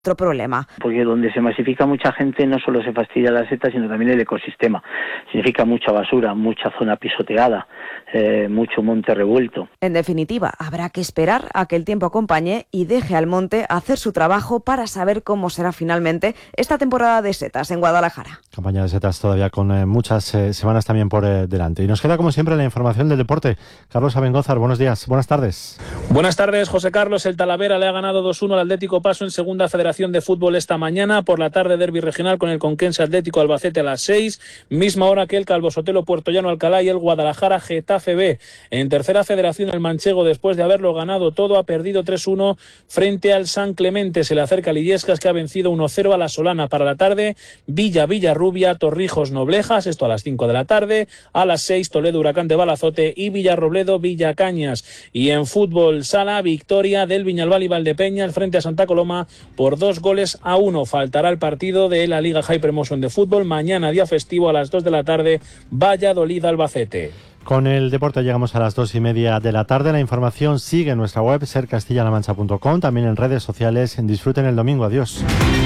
otro problema. Porque donde se masifica mucha gente no solo se fastidia la seta, sino también el ecosistema. Significa mucha basura, mucha zona pisoteada, mucho monte revuelto. En definitiva, habrá que esperar a que el tiempo acompañe y deje al monte hacer su trabajo para saber cómo será finalmente esta temporada de setas en Guadalajara. Campaña de setas todavía con muchas semanas también por delante. Y nos queda como siempre la información del deporte. Carlos Abengózar, buenos días, buenas tardes. Buenas tardes, José Carlos. El Talavera le ha ganado 2-1 al Atlético Paso en Segunda Federación de Fútbol esta mañana. Por la tarde, derbi regional con el Conquense Atlético Albacete a las 6. Misma hora que el Calvo Sotelo Puertollano Alcalá y el Guadalajara Getafe B. En Tercera Federación, el Manchego, después de haberlo ganado todo, ha perdido 3-1 frente al San Clemente. Se le acerca Lillescas, que ha vencido 1-0 a la Solana. Para la tarde, Villarrubia, Torrijos Noblejas, esto a las 5 de la tarde. A las 6, Toledo Huracán de Balazote y Villarrobledo Villacañas. Y en fútbol sala, victoria del Viñalbal y Valdepeñas frente a Santa Coloma por 2-1. Faltará el partido de la Liga High Promotion de fútbol. Mañana, día festivo, a las 2 de la tarde, Valladolid-Albacete. Con el deporte llegamos a las 2:30 de la tarde. La información sigue en nuestra web, sercastillalamancha.com, también en redes sociales. Disfruten el domingo. Adiós.